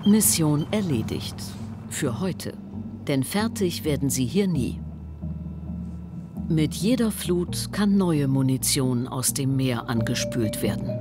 Mission erledigt. Für heute. Denn fertig werden sie hier nie. Mit jeder Flut kann neue Munition aus dem Meer angespült werden.